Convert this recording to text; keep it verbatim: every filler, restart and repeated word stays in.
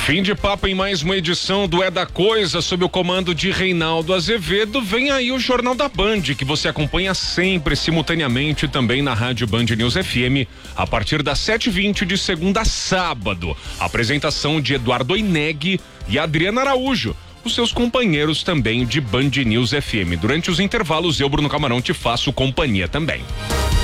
Fim de papo em mais uma edição do É da Coisa, sob o comando de Reinaldo Azevedo. Vem aí o Jornal da Band, que você acompanha sempre, simultaneamente, também na Rádio Band News F M, a partir das sete e vinte de segunda a sábado. Apresentação de Eduardo Oineg e Adriana Araújo, os seus companheiros também de Band News F M. Durante os intervalos, eu, Bruno Camarão, te faço companhia também.